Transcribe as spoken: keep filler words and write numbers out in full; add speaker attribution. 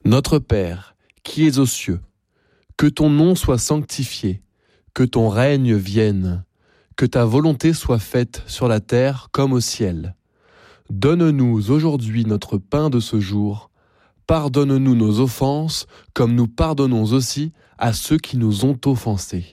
Speaker 1: Notre Père, qui es aux cieux, que ton nom soit sanctifié, que ton règne vienne, que ta volonté soit faite sur la terre comme au ciel. Donne-nous aujourd'hui notre pain de ce jour. Pardonne-nous nos offenses, comme nous pardonnons aussi à ceux qui nous ont offensés.